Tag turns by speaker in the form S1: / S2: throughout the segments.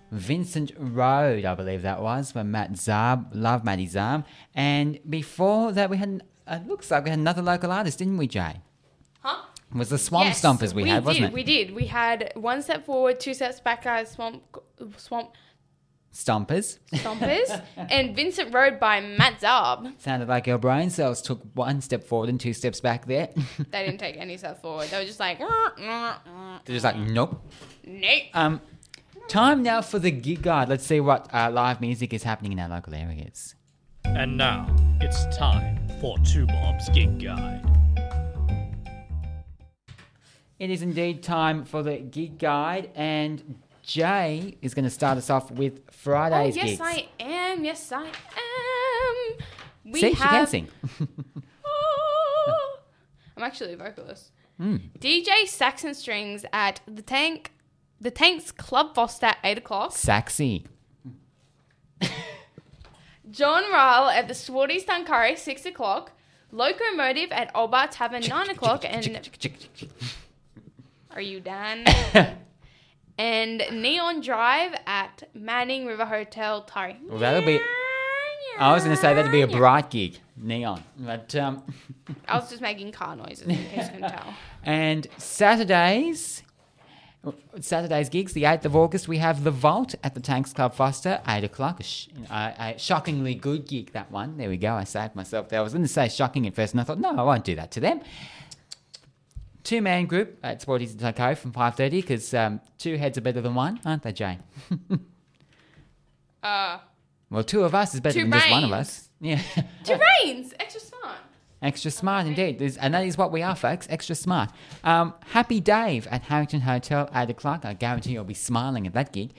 S1: Vincent Road, I believe that was, when Matt Zarb, love Matty Zarb. And before that, we had, looks like we had another local artist, didn't we, Jay?
S2: Huh?
S1: It was the Swamp Stompers we had, wasn't it?
S2: We did. We had one step forward, two steps back, guys. Swamp
S1: Stompers.
S2: and Vincent Road by Matt Zarb.
S1: Sounded like our brain cells took one step forward and two steps back there.
S2: They didn't take any step forward. They were just like,
S1: They're just like, nope.
S2: nope.
S1: Time now for the gig guide. Let's see what live music is happening in our local areas.
S3: And now it's time for Two Bob's Gig Guide.
S1: It is indeed time for the gig guide, and Jay is going to start us off with Friday's
S2: yes,
S1: gigs.
S2: I am. Yes, I am.
S1: See, she can sing.
S2: I'm actually a vocalist. DJ Saxon Strings at the Tanks Club Foster at 8 o'clock.
S1: Saxy.
S2: John Ryle at the Swarties Tuncurry, 6 o'clock. Locomotive at Old Bar Tavern, 9 o'clock. And are you done? And Neon Drive at Manning River Hotel, Tari.
S1: Well, that'll be... I was going to say that'd be a bright gig, Neon. But
S2: I was just making car noises in case you couldn't tell.
S1: And Saturday's gigs, the 8th of August, we have The Vault at the Tanks Club Foster, 8 o'clock. A shockingly good gig, that one. There we go, I saved myself there. I was going to say shocking at first, and I thought, no, I won't do that to them. Two-man group at Sporties and Taco from 5:30, because two heads are better than one, aren't they, Jane? Well, two of us is better than just one of us. Yeah.
S2: Two brains! Extra smart.
S1: Extra smart indeed. And that is what we are, folks. Extra smart. Happy Dave at Harrington Hotel, 8 o'clock. I guarantee you'll be smiling at that gig.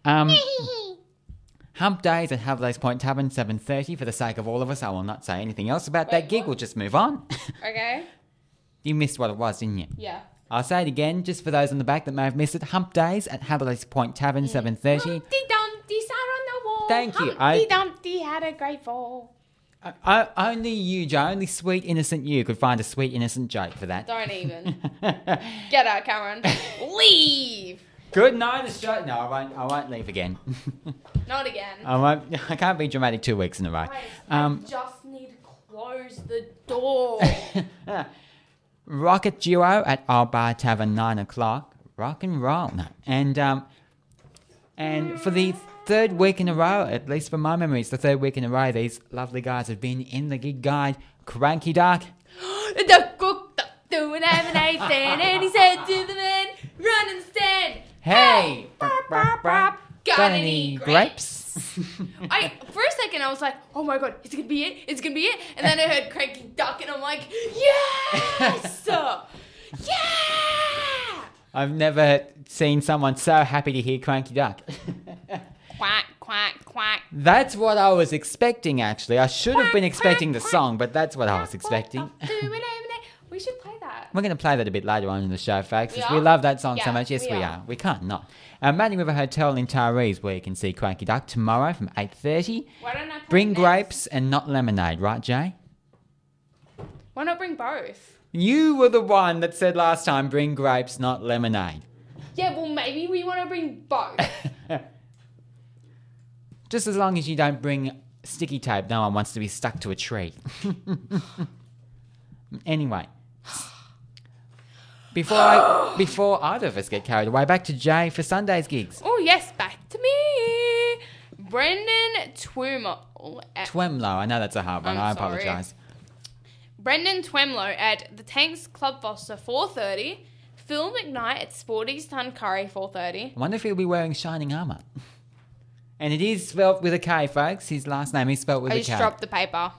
S1: Hump Days at Havilays Point Tavern, 7:30. For the sake of all of us, I will not say anything else about that gig.
S2: what?
S1: We'll just move on.
S2: Okay.
S1: You missed what it was, didn't you?
S2: Yeah.
S1: I'll say it again, just for those on the back that may have missed it. Hump Days at Havilays Point Tavern, 7:30.
S2: Humpty Dumpty sat on the wall.
S1: Thank you.
S2: Humpty Dumpty had a great fall.
S1: Only you, Joe, only sweet, innocent you could find a sweet, innocent joke for that.
S2: Don't even. Get out, Cameron. Leave.
S1: Good night, Australia. No, I won't leave again.
S2: Not again.
S1: I can't be dramatic 2 weeks in a row.
S2: Guys, I just need to close the door.
S1: Rocket Duo at Old Bar Tavern, 9 o'clock. Rock and roll. No. And for the third week in a row, at least from my memory, it's the third week in a row, these lovely guys have been in the gig guide. Cranky Duck.
S2: The cook duck doing lemonade stand, and he said to the man, run and stand.
S1: Hey!
S2: Got any grapes?
S1: grapes?
S2: For a second, I was like, oh my God, is it going to be it? Is it going to be it? And then I heard Cranky Duck, and I'm like, yes! Yeah!
S1: I've never seen someone so happy to hear Cranky Duck.
S2: Quack, quack, quack.
S1: That's what I was expecting, actually. I should have been expecting the song, but that's what I was expecting.
S2: We should play that.
S1: We're going to play that a bit later on in the show, folks,
S2: We
S1: because we
S2: are?
S1: love that song so
S2: Yeah,
S1: much. Yes,
S2: we
S1: we
S2: are.
S1: are. We can't not. Manning River Hotel in Taree, where you can see Cranky Duck tomorrow from 8:30.
S2: Why don't I play
S1: Bring
S2: next?
S1: grapes and not lemonade, right, Jay?
S2: Why not bring both?
S1: You were the one that said last time, bring grapes, not lemonade.
S2: Yeah, well, maybe we want to bring both.
S1: Just as long as you don't bring sticky tape, no one wants to be stuck to a tree. Anyway. Before either of us get carried away, back to Jay for Sunday's gigs.
S2: Oh, yes, back to me. Brendan Twemlow.
S1: Twemlow, I know that's a hard one.
S2: I'm
S1: I
S2: sorry.
S1: apologise.
S2: Brendan Twemlow at the Tanks Club Foster, 4:30. Phil McKnight at Sporties Tuncurry, 4:30.
S1: I wonder if he'll be wearing shining armour. And it is spelt with a K, folks. His last name is spelt with
S2: I
S1: a
S2: just
S1: K.
S2: dropped the paper.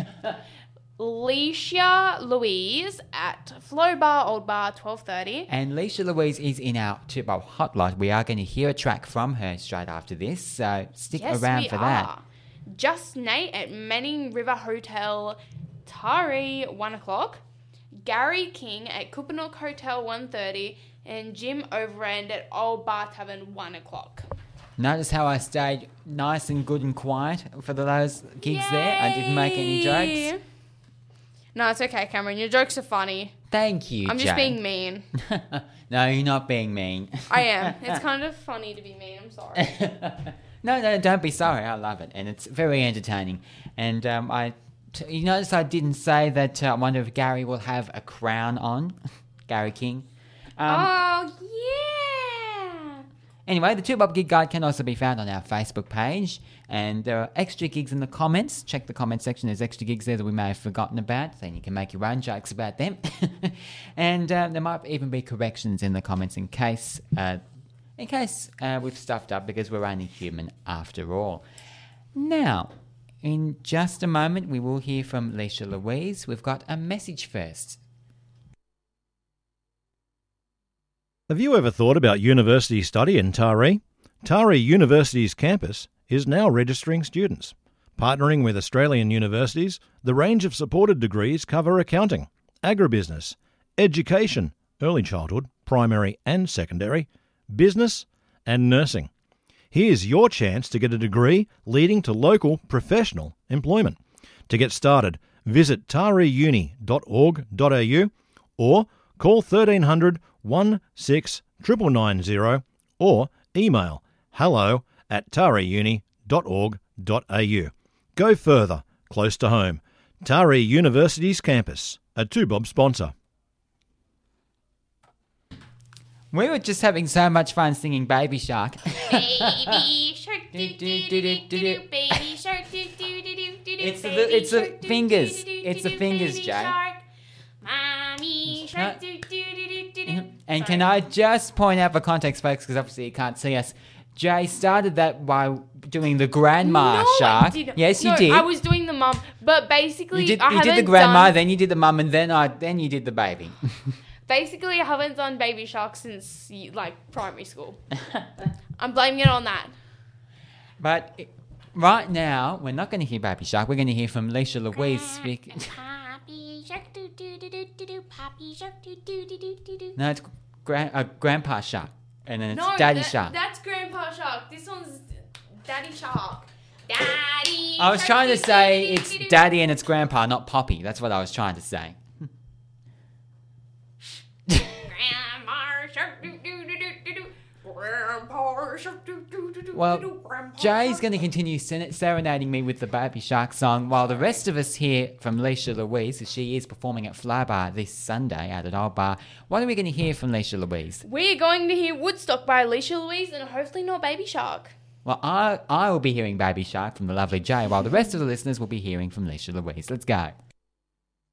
S2: Leisha Louise at Flow Bar, Old Bar, 12:30.
S1: And Leisha Louise is in our Two-Bob Hotline. We are going to hear a track from her straight after this, so stick around for that.
S2: Just Nate at Manning River Hotel, Tari, 1 o'clock. Gary King at Kupanook Hotel, 1:30. And Jim Overend at Old Bar Tavern, 1 o'clock.
S1: Notice how I stayed nice and good and quiet for those gigs there. I didn't make any jokes.
S2: No, it's okay, Cameron. Your jokes are funny.
S1: Thank you,
S2: I'm just
S1: Jane.
S2: being mean.
S1: No, you're not being mean.
S2: I am. It's kind of funny to be mean. I'm sorry.
S1: No, don't be sorry. I love it, and it's very entertaining. And you notice I didn't say that. I wonder if Gary will have a crown on, Gary King.
S2: Oh, yeah.
S1: Anyway, the 2 Bob Gig Guide can also be found on our Facebook page, and there are extra gigs in the comments. Check the comment section. There's extra gigs there that we may have forgotten about, then you can make your own jokes about them. And there might even be corrections in the comments in case we've stuffed up, because we're only human after all. Now, in just a moment, we will hear from Leisha Louise. We've got a message first.
S4: Have you ever thought about university study in Taree? Taree University's campus is now registering students. Partnering with Australian universities, the range of supported degrees cover accounting, agribusiness, education, early childhood, primary and secondary, business and nursing. Here's your chance to get a degree leading to local professional employment. To get started, visit tareeuni.org.au or call 1300 16990 or email hello@tareeuni.org.au. Go further, close to home. Taree University's campus, a 2Bob sponsor.
S1: We were just having so much fun singing Baby Shark.
S2: Baby shark, do-do-do-do-do-do, baby shark, do-do-do-do-do-do,
S1: It's the
S2: baby
S1: fingers.
S2: shark,
S1: It's the
S2: do-do-do-do-do-do,
S1: fingers,
S2: baby
S1: Jay.
S2: shark. Mommy shark, do-do-do-do-do-do.
S1: And
S2: Sorry.
S1: can I just point out for context, folks, because obviously you can't see us, Jay started that by doing the grandma
S2: No,
S1: shark.
S2: I didn't.
S1: Yes, you
S2: No,
S1: did.
S2: I was doing the mum, but basically
S1: You did
S2: I haven't
S1: the grandma,
S2: done,
S1: then you did the mum, and then you did the baby.
S2: basically I haven't done Baby Shark since like primary school. I'm blaming it on that.
S1: But right now, we're not going to hear Baby Shark. We're going to hear from Leisha Louise speak.
S2: Poppy shark, do do do do do do. Poppy shark, do do do do do do.
S1: No, it's Grandpa Shark, and then it's
S2: No,
S1: Daddy Shark.
S2: That's Grandpa Shark. This one's Daddy Shark. Daddy.
S1: I was
S2: shark,
S1: trying to
S2: do,
S1: say
S2: do, do,
S1: it's
S2: do, do.
S1: Daddy and it's Grandpa, not Poppy. That's what I was trying to say.
S2: Grandma shark, do do do do do do. Grandpa shark, do do do do
S1: Well,
S2: do. Grandpa
S1: Jay's
S2: shark.
S1: going to continue serenading me with the Baby Shark song, while the rest of us hear from Leisha Louise, as she is performing at Flybar this Sunday out at Old Bar. What are we going to hear from Leisha Louise?
S2: We're going to hear Woodstock by Alicia Louise and hopefully not Baby Shark.
S1: Well, I will be hearing Baby Shark from the lovely Jay, while the rest of the listeners will be hearing from Leisha Louise. Let's go.